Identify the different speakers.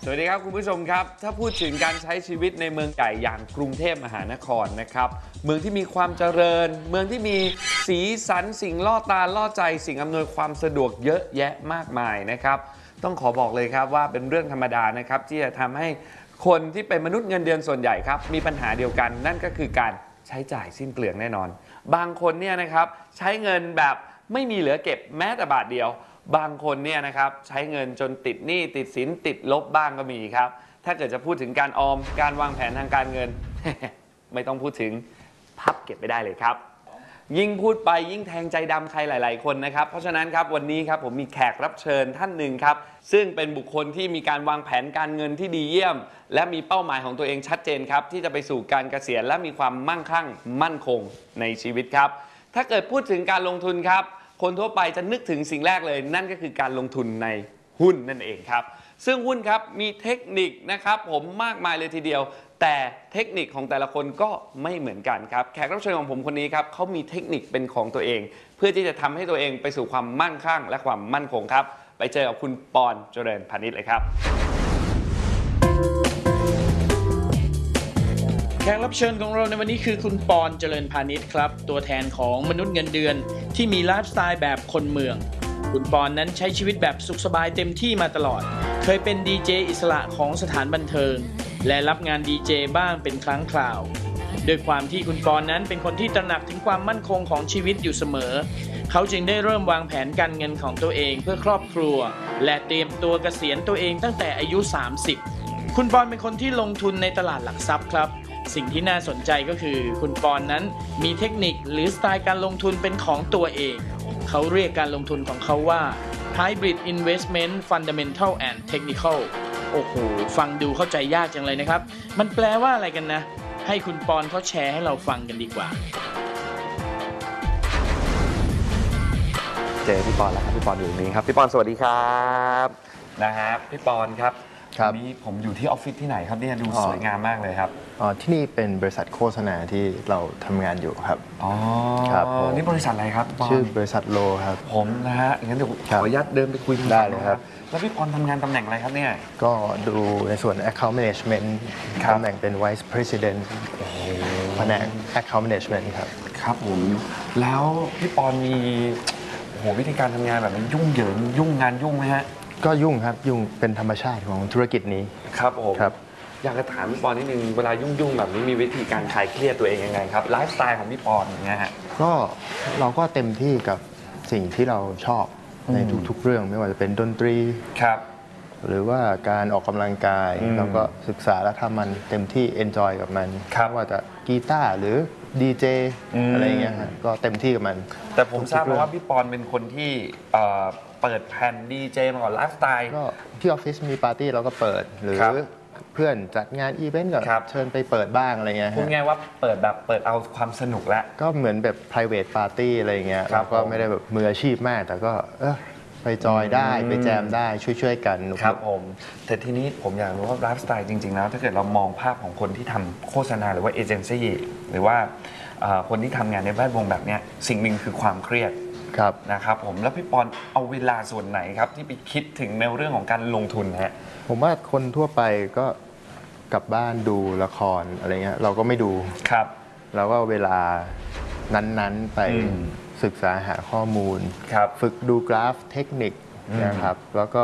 Speaker 1: สวัสดีครับคุณผู้ชมครับถ้าพูดถึงการใช้ชีวิตในเมืองใหญ่อย่างกรุงเทพมหานครนะครับเมืองที่มีความเจริญเมืองที่มีสีสันสิ่งล่อตาล่อใจสิ่งอำนวยความสะดวกเยอะแยะมากมายนะครับต้องขอบอกเลยครับว่าเป็นเรื่องธรรมดานะครับที่จะทำให้คนที่เป็นมนุษย์เงินเดือนส่วนใหญ่ครับมีปัญหาเดียวกันนั่นก็คือการใช้จ่ายสิ้นเปลืองแน่นอนบางคนเนี่ยนะครับใช้เงินแบบไม่มีเหลือเก็บแม้แต่บาทเดียวบางคนเนี่ยนะครับใช้เงินจนติดหนี้ติดสินติดลบบ้างก็มีครับถ้าเกิดจะพูดถึงการออมการวางแผนทางการเงิน ไม่ต้องพูดถึงพับเก็บไม่ได้เลยครับยิ่งพูดไปยิ่งแทงใจดำใครหลายๆคนนะครับเพราะฉะนั้นครับวันนี้ครับผมมีแขกรับเชิญท่านหนึ่งครับซึ่งเป็นบุคคลที่มีการวางแผนการเงินที่ดีเยี่ยมและมีเป้าหมายของตัวเองชัดเจนครับที่จะไปสู่การเกษียณและมีความมั่งคั่งมั่นคงในชีวิตครับถ้าเกิดพูดถึงการลงทุนครับคนทั่วไปจะนึกถึงสิ่งแรกเลยนั่นก็คือการลงทุนในหุ้นนั่นเองครับซึ่งหุ้นครับมีเทคนิคนะครับผมมากมายเลยทีเดียวแต่เทคนิคของแต่ละคนก็ไม่เหมือนกันครับแขกรับเชิญของผมคนนี้ครับเขามีเทคนิคเป็นของตัวเองเพื่อที่จะทำให้ตัวเองไปสู่ความมั่งคั่งและความมั่นคงครับไปเจอกับคุณปอนเจริญพานิชเลยครับ
Speaker 2: แขกรับเชิญของเราในวันนี้คือคุณปอนเจริญพานิชครับตัวแทนของมนุษย์เงินเดือนที่มีไลฟ์สไตล์แบบคนเมืองคุณปอนนั้นใช้ชีวิตแบบสุขสบายเต็มที่มาตลอดเคยเป็นดีเจอิสระของสถานบันเทิงและรับงานดีเจบ้างเป็นครั้งคราวด้วยความที่คุณปอนนั้นเป็นคนที่ตระหนักถึงความมั่นคงของชีวิตอยู่เสมอเขาจึงได้เริ่มวางแผนการเงินของตัวเองเพื่อครอบครัวและเตรียมตัวเกษียณตัวเองตั้งแต่อายุ30คุณปอนเป็นคนที่ลงทุนในตลาดหลักทรัพย์ครับสิ่งที่น่าสนใจก็คือคุณปอนนั้นมีเทคนิคหรือสไตล์การลงทุนเป็นของตัวเองเขาเรียกการลงทุนของเขาว่า Hybrid Investment Fundamental and Technical โอ้โหฟังดูเข้าใจยากจังเลยนะครับมันแปลว่าอะไรกันนะให้คุณปอนเขาแชร์ให้เราฟังกันดีกว่า
Speaker 1: เจอพี่ปอนแล้วครับพี่ปอนอยู่ตรงนี้ครับพี่ปอนสวัสดีครับนะฮะพี่ปอนครับวันนี้ผมอยู่ที่ออฟฟิศที่ไหนครับเนี่ยดูสวยงามมากเลยครับ
Speaker 3: ที่นี่เป็นบริษัทโฆษณาที่เราทำงานอยู่ครับ
Speaker 1: อ๋อ
Speaker 3: ครับ
Speaker 1: นี่บริษัทอะไรครับ
Speaker 3: ชื่อบริษัทโลครับ
Speaker 1: ผมนะฮะงั้นเดี๋ยวขออนุญาตเดินไปคุย
Speaker 3: ได้เลยครับ
Speaker 1: แล้วพี่ปอนทำงานตำแหน่งอะไรครับเนี่ย
Speaker 3: ก็ดูในส่วน Account Management ตำแหน่งเป็น Vice President แผนก Account Management ครับ
Speaker 1: ครับผมแล้วพี่ปอนมีวิธีการทำงานแบบนี้ยุ่งเหยิงยุ่งงานยุ่งไหมฮะ
Speaker 3: ก็ยุ่งครับยุ่งเป็นธรรมชาติของธุรกิจนี้
Speaker 1: ครับผมอยากจะถามพี่ปอนนิดนึงเวลายุ่งแบบนี้มีวิธีการคลายเครียดตัวเองยังไงครับไลฟ์สไตล์ของพี่ปอนอย่างเงี้ยฮะ
Speaker 3: ก็เราก็เต็มที่กับสิ่งที่เราชอบในทุกๆเรื่องไม่ว่าจะเป็นดนตรี
Speaker 1: ครับ
Speaker 3: หรือว่าการออกกำลังกายเราก็ศึกษาและทำมันเต็มที่เอนจอยกับมันไม่ว่าจะกีตาร์หรือดีเจอะไรเงี้ยก็เต็มที่กับมัน
Speaker 1: แต่ผมทราบมาว่าพี่ปอนเป็นคนที่เปิดแผ่นดีเจมาก่อนไลฟ์สไตล์
Speaker 3: ก็ที่ออฟฟิศมีปาร์ตี้เราก็เปิดหรือเพื่อนจัดงานอีเวนต์ก็เชิญไปเปิดบ้างอะไรเงี้ย
Speaker 1: พูดง่ายว่าเปิดเอาความสนุกแล้ว
Speaker 3: ก็เหมือนแบบ private party อะไรเงี้ยเราก็ไม่ได้แบบมืออาชีพมากแต่ก็ไปจอยได้ไปแจมได้ช่วยกัน
Speaker 1: ครับผมแต่ทีนี้ผมอยากรู้ว่าไลฟ์สไตล์จริงๆแล้วถ้าเกิดเรามองภาพของคนที่ทำโฆษณาหรือว่าเอเจนซี่หรือว่าคนที่ทำงานในแวดวงแบบนี้สิ่งหนึ่งคือความเครียดนะครับผมแล้วพี่ปอนเอาเวลาส่วนไหนครับที่ไปคิดถึงในเรื่องของการลงทุนฮะ
Speaker 3: ผมว่าคนทั่วไปก็กลับบ้านดูละครอะไรเงี้ยเราก็ไม่ดู
Speaker 1: ครับ
Speaker 3: เราก็เวลานั้นๆไปศึกษาหาข้อมูลฝึกดูกราฟเทคนิคนะครับแล้วก็